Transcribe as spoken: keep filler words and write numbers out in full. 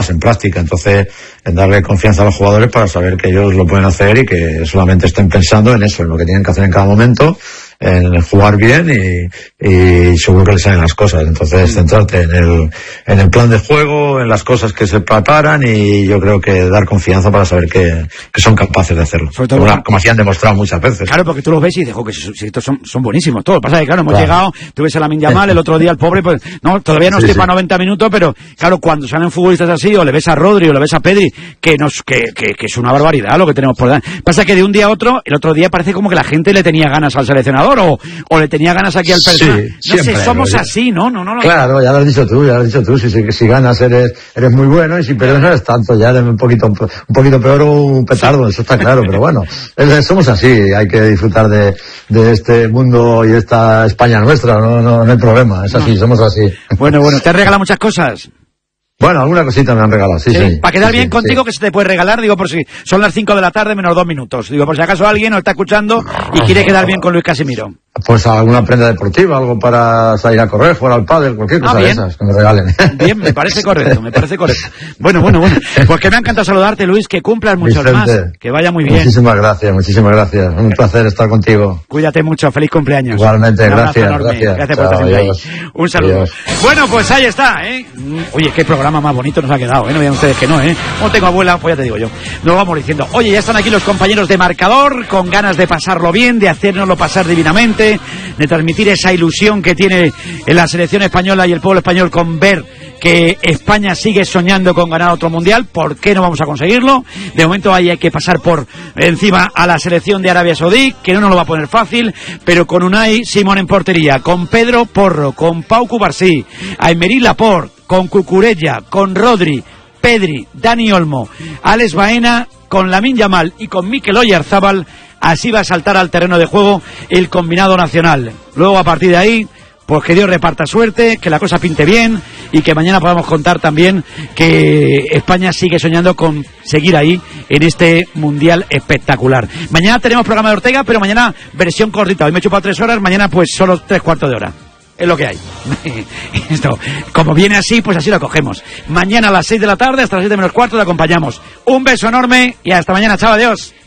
en práctica. Entonces, en darle confianza a los jugadores para saber que ellos lo pueden hacer y que solamente estén pensando en eso, en lo que tienen que hacer en cada momento, en jugar bien y, y seguro que les salen las cosas. Entonces, centrarte en el, en el plan de juego, en las cosas que se preparan, y yo creo que dar confianza para saber que, que son capaces de hacerlo. Sobre todo, como, como así han demostrado muchas veces. Claro, porque tú los ves y dices, jo, que si, si estos son, son buenísimos todos. Pasa que, claro, hemos claro. llegado, tú ves a Lamine Yamal, el otro día el pobre, pues, no, todavía no sí, estoy sí. para noventa minutos, pero, claro, cuando salen futbolistas así, o le ves a Rodri, o le ves a Pedri, que nos, que, que, que es una barbaridad lo que tenemos por dar. Pasa que de un día a otro, el otro día parece como que la gente le tenía ganas al seleccionador, o, o le tenía ganas aquí al personal. Sí, no siempre, sé, somos ¿no? así, ¿no? no, no, no Claro, ya lo has dicho tú, ya lo has dicho tú. Si, si, si ganas eres eres muy bueno, y si pierdes no eres tanto, ya eres un poquito un poquito peor o un petardo, eso está claro. Pero bueno, es, somos así, hay que disfrutar de, de este mundo y de esta España nuestra, no, no, no hay problema, es así, no. somos así. Bueno, bueno, ¿te has regalado muchas cosas? Bueno, alguna cosita me han regalado, sí, sí. sí Para quedar sí, bien sí, contigo, sí. que se te puede regalar, digo, por si son las cinco de la tarde menos dos minutos. Digo, por si acaso alguien nos está escuchando y quiere quedar bien con Luis Casimiro. Pues alguna prenda deportiva, algo para salir a correr, jugar al pádel, cualquier cosa ah, de esas que me regalen. Bien, me parece correcto, me parece correcto. Bueno, bueno, bueno. Pues que me ha encantado saludarte, Luis, que cumplas muchos Vicente, más, que vaya muy bien. Muchísimas gracias, muchísimas gracias. Un placer estar contigo. Cuídate mucho, feliz cumpleaños. Igualmente, un gracias, gracias. Gracias por Chao, estar ahí. Un saludo. Adiós. Bueno, pues ahí está, ¿eh? Oye, qué programa más bonito nos ha quedado, ¿eh? No vean ustedes que no, ¿eh? No tengo abuela, pues ya te digo yo. Nos vamos diciendo. Oye, ya están aquí los compañeros de marcador, con ganas de pasarlo bien, de hacérnoslo pasar divinamente, de transmitir esa ilusión que tiene en la selección española y el pueblo español con ver que España sigue soñando con ganar otro mundial. ¿Por qué no vamos a conseguirlo? De momento ahí hay que pasar por encima a la selección de Arabia Saudí, que no nos lo va a poner fácil, pero con Unai Simón en portería, con Pedro Porro, con Pau Cubarsí, Aymeric Laporte, con Cucurella, con Rodri, Pedri, Dani Olmo, Alex Baena, con Lamine Yamal y con Mikel Oyarzabal. Así va a saltar al terreno de juego el combinado nacional. Luego, a partir de ahí, pues que Dios reparta suerte, que la cosa pinte bien y que mañana podamos contar también que España sigue soñando con seguir ahí en este mundial espectacular. Mañana tenemos programa de Ortega, pero mañana versión cortita. Hoy me he chupado tres horas, mañana pues solo tres cuartos de hora. Es lo que hay. Esto, como viene así, pues así lo cogemos. Mañana a las seis de la tarde, hasta las siete menos cuarto, te acompañamos. Un beso enorme y hasta mañana. Chao, adiós.